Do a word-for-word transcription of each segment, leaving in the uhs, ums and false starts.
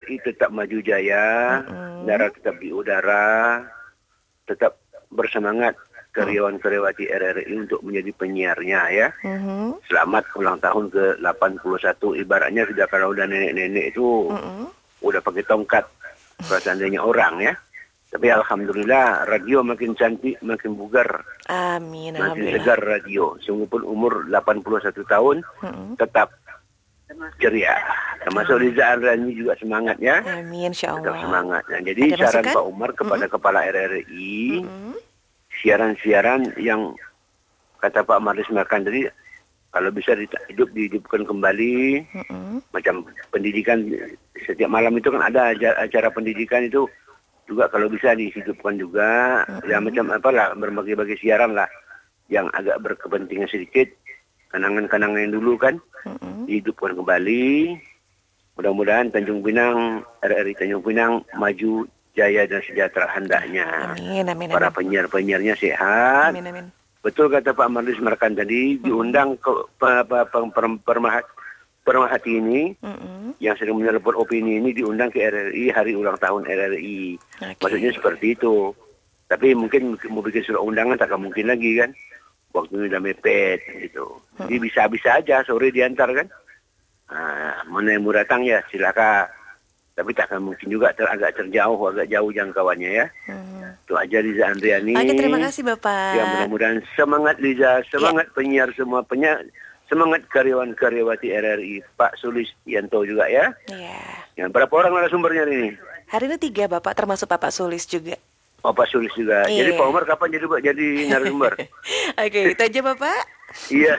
I tetap maju jaya, mm-hmm. Darah tetap di udara, tetap bersemangat karyawan-karyawati R R I untuk menjadi penyiarnya ya. Mm-hmm. Selamat ulang tahun ke delapan puluh satu. Ibaratnya sudah kalau udah nenek-nenek itu mm-hmm. udah pakai tongkat seandainya orang ya. Tapi alhamdulillah radio makin cantik, makin bugar. Amin. Makin segar radio. Sungguh pun umur delapan puluh satu tahun mm-hmm. tetap ceria. Termasuk Riza Andrani juga semangat ya. Amin, insyaallah. Tetap semangat. Nah, jadi ada saran masukan? Pak Umar kepada mm-hmm. kepala R R I, mm-hmm. siaran-siaran yang kata Pak Marlis Makan tadi, kalau bisa hidup dihidupkan kembali, mm-hmm. macam pendidikan setiap malam itu kan ada acara pendidikan itu juga kalau bisa dihidupkan juga, mm-hmm. ya macam apalah berbagai-bagai siaran lah yang agak berkepentingan sedikit, kenangan-kenangan yang dulu kan, mm-hmm. dihidupkan kembali. Mudah-mudahan Tanjung Pinang, R R I Tanjung Pinang maju jaya dan sejahtera hendaknya. Amin, amin, amin. Para penyiar-penyiarnya sehat. Amin, amin. Betul kata Pak Marlis Markan tadi, mm-hmm. diundang ke Permahati Permahati ini, mm-hmm. yang sering menyeliput opini ini diundang ke R R I hari ulang tahun R R I. Okay. Maksudnya seperti itu. Tapi mungkin mau bikin surat undangan tak mungkin lagi kan. Waktunya udah mepet gitu. Mm-hmm. Jadi bisa-bisa aja sore diantar kan. Nah, mana yang mau datang ya silakan. Tapi tak akan mungkin juga ter, agak terjauh, agak jauh jangkauannya ya. Hmm. Itu aja Liza Andriani. Oke, terima kasih Bapak. Ya mudah-mudahan semangat Liza, semangat ya. Penyiar semua penyiar, semangat karyawan-karyawati R R I. Pak Sulistianto juga ya. Iya. Yang berapa orang narasumbernya ini? Hari ini tiga Bapak, termasuk Bapak Sulis juga. Oh Pak Sulis juga. Iya. Jadi Pak Umar kapan jadi jadi narasumber? Oke, itu aja Bapak. Iya.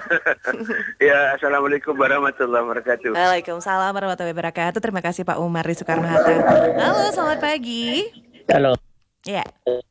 Ya, assalamualaikum warahmatullahi wabarakatuh. Waalaikumsalam warahmatullahi wabarakatuh. Terima kasih Pak Umar di Soekarno Hatta. Halo, selamat pagi. Halo. Iya.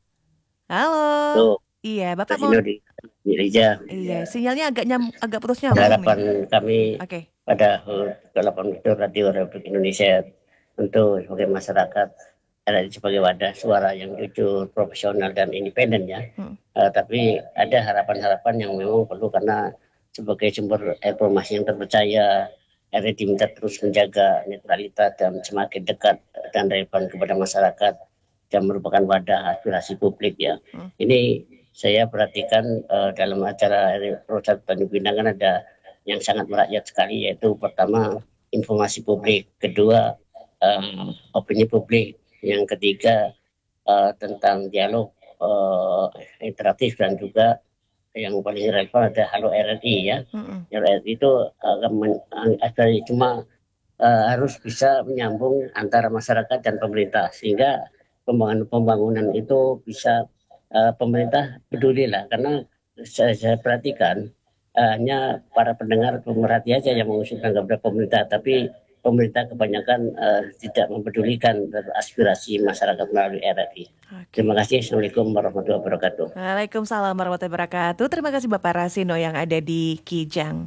Halo. Halo. Iya, Bapak mau di Rija. Iya, sinyalnya agak nyam, agak putus nyambung. Harapan nih. Kami okay. pada delapan itu Radio Republik Indonesia untuk sebagai masyarakat ada sebagai wadah suara yang jujur, profesional dan independen ya. Hmm. Uh, tapi ada harapan-harapan yang memang perlu karena sebagai sumber informasi yang terpercaya, R R I diminta terus menjaga netralitas dan semakin dekat dan relevan kepada masyarakat dan merupakan wadah aspirasi publik ya. Hmm. Ini saya perhatikan uh, dalam acara Rosat Tanjung Pinang kan ada yang sangat merakyat sekali, yaitu pertama informasi publik, kedua um, opini publik, yang ketiga uh, tentang dialog uh, interaktif dan juga yang paling relevan ada Halo R R I ya. Mm-hmm. R R I itu akan uh, cuma uh, harus bisa menyambung antara masyarakat dan pemerintah sehingga pembangunan pembangunan itu bisa uh, pemerintah peduli lah, karena saya, saya perhatikan uh, hanya para pendengar pemerhati aja yang mengusulkan kepada pemerintah, tapi pemerintah kebanyakan uh, tidak mempedulikan aspirasi masyarakat melalui R R I. Okay. Terima kasih. Assalamualaikum warahmatullahi wabarakatuh. Waalaikumsalam warahmatullahi wabarakatuh. Terima kasih Bapak Rasino yang ada di Kijang.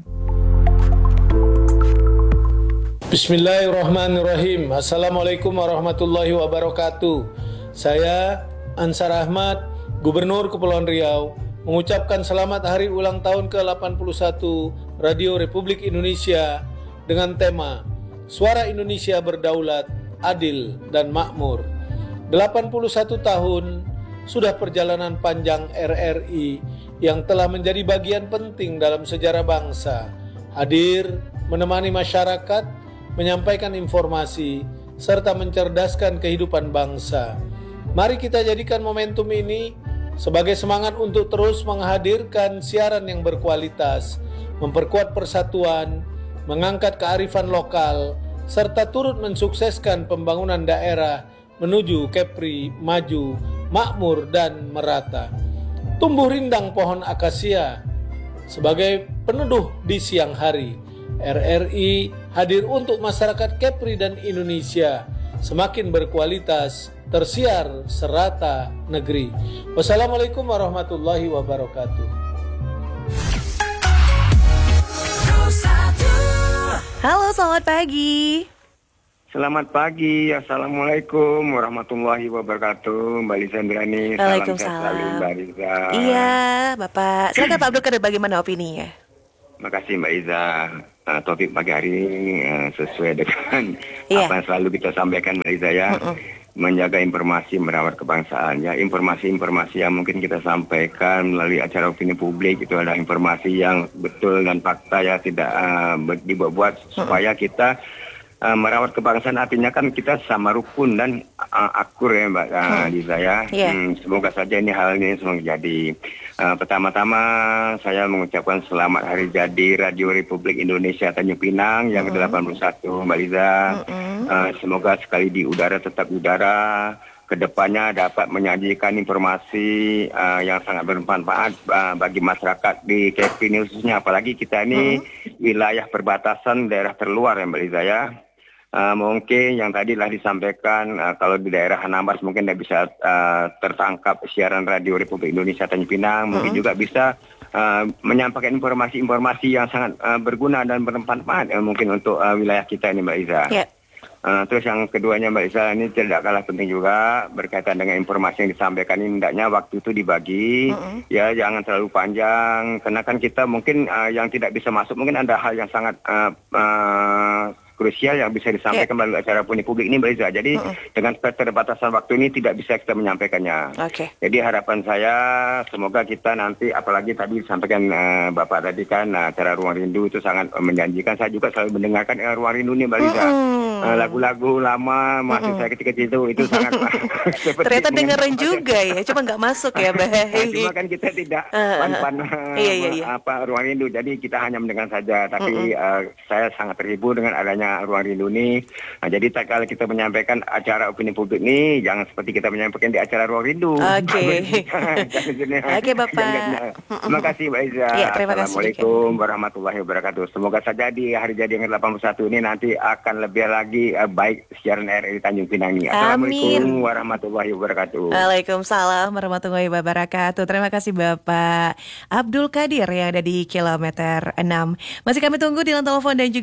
Bismillahirrahmanirrahim. Assalamualaikum warahmatullahi wabarakatuh. Saya Ansar Ahmad, Gubernur Kepulauan Riau, mengucapkan selamat hari ulang tahun ke delapan puluh satu Radio Republik Indonesia dengan tema Suara Indonesia Berdaulat, Adil, dan Makmur. delapan puluh satu tahun sudah perjalanan panjang R R I yang telah menjadi bagian penting dalam sejarah bangsa, hadir menemani masyarakat, menyampaikan informasi, serta mencerdaskan kehidupan bangsa. Mari kita jadikan momentum ini sebagai semangat untuk terus menghadirkan siaran yang berkualitas, memperkuat persatuan, mengangkat kearifan lokal, serta turut mensukseskan pembangunan daerah menuju Kepri maju, makmur, dan merata. Tumbuh rindang pohon akasia sebagai peneduh di siang hari. R R I hadir untuk masyarakat Kepri dan Indonesia semakin berkualitas, tersiar serata negeri. Wassalamualaikum warahmatullahi wabarakatuh. Halo, selamat pagi. Selamat pagi, Assalamualaikum warahmatullahi wabarakatuh, Mbak Liza Andrani. Waalaikumsalam. Salam Mbak Liza. Iya, Bapak. Silakan Pak Abdul Kadir, bagaimana opininya? Terima kasih Mbak Iza. Uh, topik pagi hari ini uh, sesuai dengan yeah. apa yang selalu kita sampaikan Mbak Iza ya. Mm-mm. Menjaga informasi, merawat kebangsaan. Ya, informasi-informasi yang mungkin kita sampaikan melalui acara opini publik itu adalah informasi yang betul dan fakta ya, tidak uh, dibuat supaya kita uh, merawat kebangsaan. Artinya kan kita sama rukun dan uh, akur ya Mbak uh, Liza ya. Yeah. Hmm, semoga saja ini hal ini semoga jadi. Uh, pertama-tama saya mengucapkan selamat hari jadi Radio Republik Indonesia Tanjung Pinang yang mm. ke delapan puluh satu Mbak Liza. Mm-hmm. Uh, semoga sekali di udara tetap udara, kedepannya dapat menyajikan informasi uh, yang sangat bermanfaat uh, bagi masyarakat di K P ini khususnya, apalagi kita ini mm-hmm. wilayah perbatasan daerah terluar ya Mbak Liza ya. Uh, mungkin yang tadi telah disampaikan uh, kalau di daerah Anambas mungkin tidak bisa uh, tertangkap siaran Radio Republik Indonesia Tanjung Pinang, mm-hmm. mungkin juga bisa uh, menyampaikan informasi-informasi yang sangat uh, berguna dan bermanfaat uh, mungkin untuk uh, wilayah kita ini Mbak Iza. Yeah. Uh, terus yang keduanya Mbak Iza, ini tidak kalah penting juga berkaitan dengan informasi yang disampaikan ini, hendaknya waktu itu dibagi, mm-hmm. ya jangan terlalu panjang, karena kan kita mungkin uh, yang tidak bisa masuk mungkin ada hal yang sangat uh, uh, krusial yang bisa disampaikan yeah. melalui acara opini publik ini Mbak Iza. Jadi mm-hmm. dengan keterbatasan waktu ini tidak bisa kita menyampaikannya. Okay. Jadi harapan saya semoga kita nanti, apalagi tadi disampaikan uh, Bapak tadi kan uh, acara Ruang Rindu itu sangat uh, menjanjikan. Saya juga selalu mendengarkan uh, Ruang Rindu ini Mbak Iza. Mm-hmm. Uh, lagu-lagu lama masih mm-hmm. saya kecil-kecil itu itu sangat ternyata dengerin juga ya, cuma nggak masuk ya Mbak. Cuma kan kita tidak pan-pan uh, iya, iya, iya. apa Ruang Rindu. Jadi kita hanya mendengar saja. Tapi mm-hmm. uh, saya sangat terhibur dengan adanya Ruang Rindu ini. Nah, jadi tak kala kita menyampaikan acara opini publik ini, jangan seperti kita menyampaikan di acara Ruang Rindu. Oke. Okay. Oke Bapak. Terima kasih Mbak Iza. Ya, Assalamualaikum warahmatullahi wabarakatuh. Semoga saja di hari jadi yang ke delapan puluh satu ini nanti akan lebih lagi uh, baik siaran R R I Tanjung Pinang ini. Assalamualaikum warahmatullahi wabarakatuh. Waalaikumsalam warahmatullahi wabarakatuh. Terima kasih Bapak Abdul Qadir yang ada di kilometer enam. Masih kami tunggu di line telepon dan juga